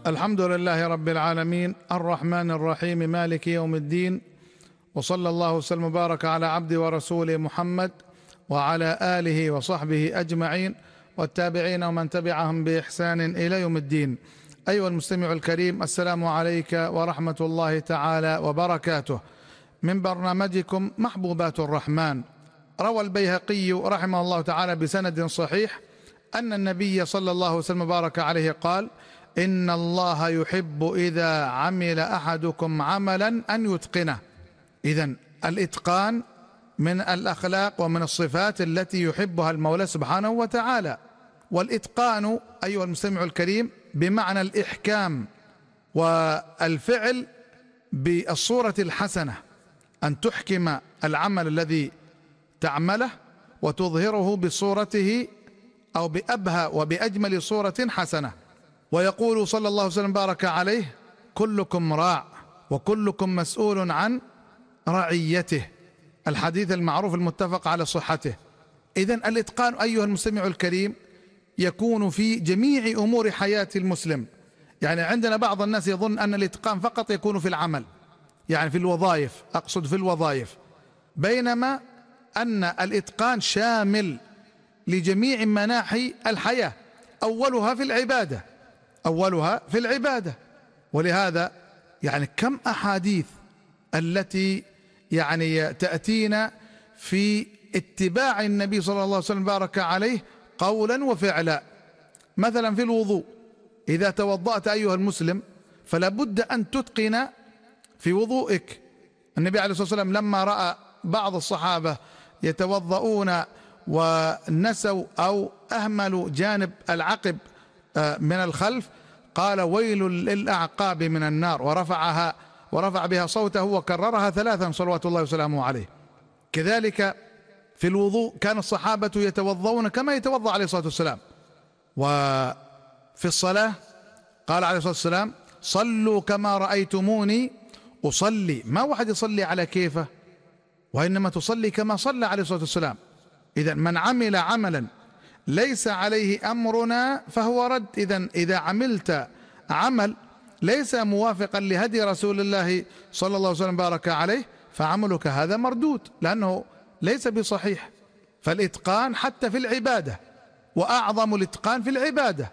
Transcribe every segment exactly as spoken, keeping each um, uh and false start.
الحمد لله رب العالمين الرحمن الرحيم مالك يوم الدين، وصلى الله وسلم وبارك على عبد ورسوله محمد وعلى آله وصحبه أجمعين والتابعين ومن تبعهم بإحسان إلى يوم الدين. أيها المستمع الكريم، السلام عليك ورحمة الله تعالى وبركاته. من برنامجكم محبوبات الرحمن. روى البيهقي رحمه الله تعالى بسند صحيح أن النبي صلى الله وسلم وبارك عليه قال: إن الله يحب إذا عمل أحدكم عملا أن يتقنه. إذن الإتقان من الأخلاق ومن الصفات التي يحبها المولى سبحانه وتعالى. والإتقان أيها المستمع الكريم بمعنى الإحكام والفعل بالصورة الحسنة، أن تحكم العمل الذي تعمله وتظهره بصورته أو بأبهى وبأجمل صورة حسنة. ويقول صلى الله عليه وسلم بارك عليه: كلكم راع وكلكم مسؤول عن رعيته. الحديث المعروف المتفق على صحته. إذن الإتقان أيها المستمع الكريم يكون في جميع أمور حياة المسلم. يعني عندنا بعض الناس يظن أن الإتقان فقط يكون في العمل، يعني في الوظائف، أقصد في الوظائف، بينما أن الإتقان شامل لجميع مناحي الحياة، أولها في العبادة أولها في العبادة. ولهذا يعني كم أحاديث التي يعني تأتينا في اتباع النبي صلى الله عليه وسلم بارك عليه قولا وفعلا. مثلا في الوضوء، إذا توضأت أيها المسلم فلا بد أن تتقن في وضوئك. النبي عليه الصلاة والسلام لما رأى بعض الصحابة يتوضؤون ونسوا أو أهملوا جانب العقب من الخلف قال: ويل للأعقاب من النار، ورفعها ورفع بها صوته وكررها ثلاثا صلوات الله وسلامه عليه. كذلك في الوضوء كان الصحابة يتوضؤون كما يتوضأ عليه الصلاة والسلام. وفي الصلاة قال عليه الصلاة والسلام: صلوا كما رأيتموني أصلي. ما واحد يصلي على كيفه، وإنما تصلي كما صلى عليه الصلاة والسلام. إذا من عمل عملا ليس عليه أمرنا فهو رد. إذا إذا عملت عمل ليس موافقا لهدي رسول الله صلى الله عليه وسلم بارك عليه فعملك هذا مردود، لأنه ليس بصحيح. فالإتقان حتى في العبادة، وأعظم الإتقان في العبادة.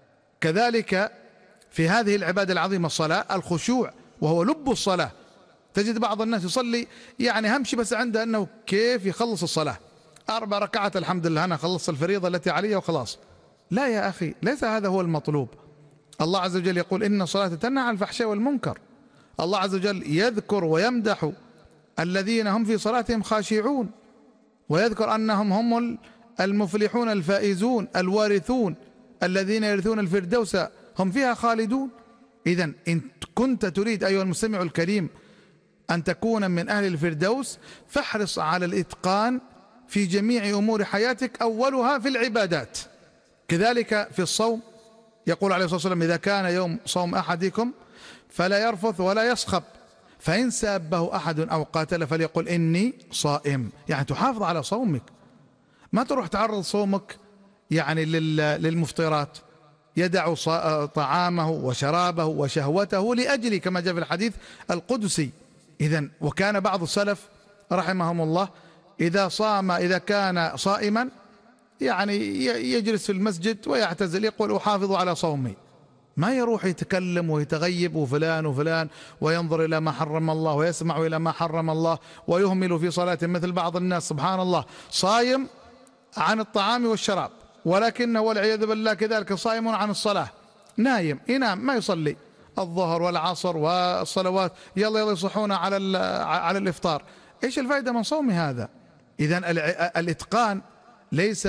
كذلك في هذه العبادة العظيمة الصلاة، الخشوع وهو لب الصلاة. تجد بعض الناس يصلي يعني همشي بس عنده أنه كيف يخلص الصلاة، أربع ركعات الحمد لله أنا خلصت الفريضة التي علي وخلاص. لا يا أخي، ليس هذا هو المطلوب. الله عز وجل يقول: إن الصلاة تنهى عن الفحشاء والمنكر. الله عز وجل يذكر ويمدح الذين هم في صلاتهم خاشعون، ويذكر أنهم هم المفلحون الفائزون الوارثون الذين يرثون الفردوس هم فيها خالدون. إذن إن كنت تريد أيها المستمع الكريم أن تكون من أهل الفردوس فاحرص على الإتقان في جميع أمور حياتك، أولها في العبادات. كذلك في الصوم يقول عليه الصلاة والسلام: إذا كان يوم صوم أحدكم فلا يرفث ولا يصخب، فإن سابه أحد أو قاتل فليقل إني صائم. يعني تحافظ على صومك، ما تروح تعرض صومك يعني للمفطرات، يدع طعامه وشرابه وشهوته لأجلي، كما جاء في الحديث القدسي. إذن وكان بعض السلف رحمهم الله إذا صام إذا كان صائما يعني يجلس في المسجد ويعتزل، يقول: أحافظ على صومي. ما يروح يتكلم ويتغيب وفلان وفلان وينظر إلى ما حرم الله ويسمع إلى ما حرم الله ويهمل في صلاته، مثل بعض الناس سبحان الله صايم عن الطعام والشراب، ولكنه والعياذ بالله كذلك صائم عن الصلاة، نايم ينام ما يصلي الظهر والعصر والصلوات، يلا يلا يصحون على على الإفطار. إيش الفائدة من صوم هذا؟ إذن الإتقان ليس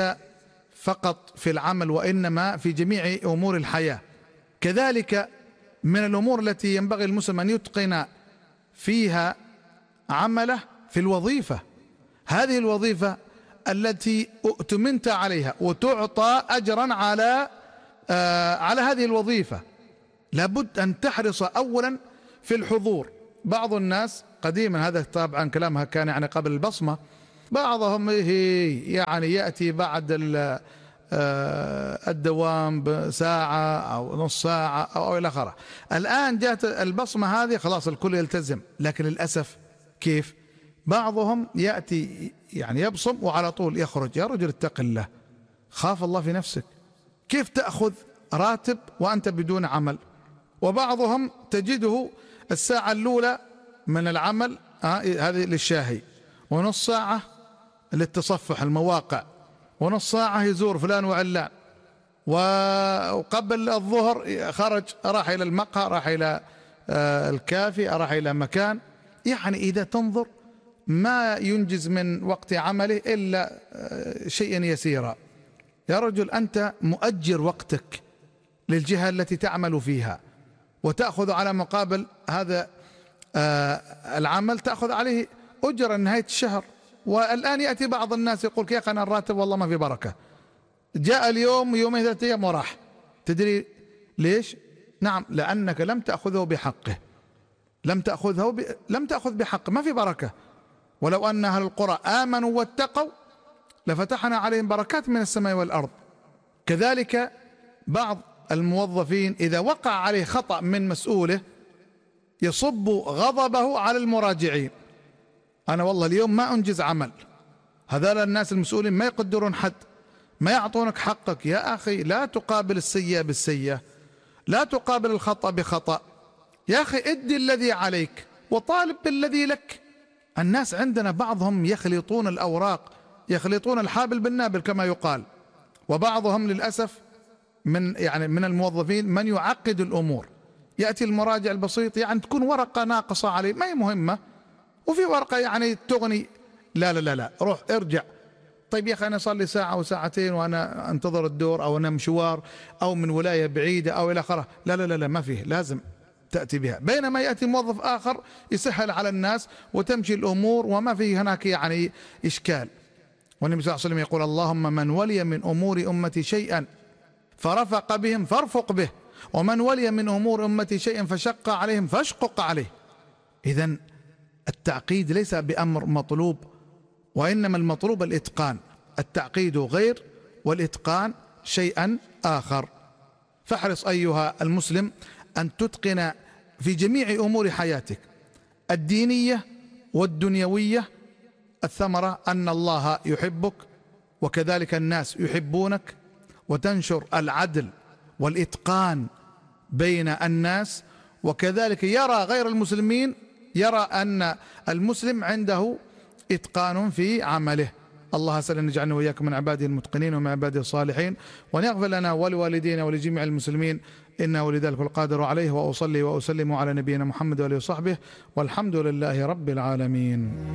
فقط في العمل، وإنما في جميع أمور الحياة. كذلك من الأمور التي ينبغي المسلم أن يتقن فيها عمله في الوظيفة. هذه الوظيفة التي اؤتمنت عليها وتعطى أجرا على آه على هذه الوظيفة، لابد أن تحرص أولا في الحضور. بعض الناس قديما، هذا طبعا كلامها كان يعني قبل البصمة، بعضهم يعني يأتي بعد الدوام بساعة أو نص ساعة أو إلى آخره. الآن جاءت البصمة هذه خلاص الكل يلتزم، لكن للأسف كيف؟ بعضهم يأتي يعني يبصم وعلى طول يخرج. يا رجل اتق الله، خاف الله في نفسك، كيف تأخذ راتب وأنت بدون عمل؟ وبعضهم تجده الساعة الأولى من العمل هذه للشاهي، ونص ساعة للتصفح المواقع، ونص ساعة يزور فلان وعلان، وقبل الظهر خرج راح إلى المقهى، راح إلى الكافي، راح إلى مكان. يعني إذا تنظر ما ينجز من وقت عمله إلا شيئا يسيرا. يا رجل أنت مؤجر وقتك للجهة التي تعمل فيها، وتأخذ على مقابل هذا العمل تأخذ عليه أجرا نهاية الشهر. والآن يأتي بعض الناس يقول يا أخي أنا الراتب والله ما في بركة، جاء اليوم يومين ثلاثة أيام وراح. تدري ليش؟ نعم، لأنك لم تأخذه بحقه، لم تأخذه ب... لم تأخذ بحقه، ما في بركة. ولو أن أهل القرى آمنوا واتقوا لفتحنا عليهم بركات من السماء والأرض. كذلك بعض الموظفين إذا وقع عليه خطأ من مسؤوله يصب غضبه على المراجعين. أنا والله اليوم ما أنجز عمل، هذول الناس المسؤولين ما يقدرون حد، ما يعطونك حقك. يا أخي لا تقابل السيئة بالسيئة، لا تقابل الخطأ بخطأ. يا أخي ادي الذي عليك وطالب بالذي لك. الناس عندنا بعضهم يخلطون الأوراق، يخلطون الحابل بالنابل كما يقال. وبعضهم للأسف من يعني من الموظفين من يعقد الأمور. يأتي المراجع البسيط يعني تكون ورقة ناقصة عليه ما هي مهمة، وفي ورقة يعني تغني. لا لا لا لا روح ارجع. طيب يا أخي أنا صار لي ساعة أو ساعتين وأنا أنتظر الدور، أو أنا مشوار، أو من ولاية بعيدة أو إلى آخره. لا لا لا لا ما فيه، لازم تأتي بها. بينما يأتي موظف آخر يسهل على الناس وتمشي الأمور وما فيه هناك يعني إشكال. والنبي صلى الله عليه وسلم يقول اللهم من ولي من أمور أمتي شيئا فرفق بهم فارفق به، ومن ولي من أمور أمتي شيئا فشق عليهم فاشقق عليه. إذن التعقيد ليس بأمر مطلوب، وإنما المطلوب الإتقان. التعقيد غير والإتقان شيئا آخر. فاحرص أيها المسلم أن تتقن في جميع أمور حياتك الدينية والدنيوية. الثمرة أن الله يحبك وكذلك الناس يحبونك، وتنشر العدل والإتقان بين الناس، وكذلك يرى غير المسلمين يرى أن المسلم عنده إتقان في عمله. الله أسأل أن يجعلنا وإياكم من عباده المتقنين ومن عباده الصالحين، وأن يغفر لنا ولوالدينا ولجميع المسلمين إنه لذلك القادر عليه. وأصلي وأسلم على نبينا محمد وآله وصحبه، والحمد لله رب العالمين.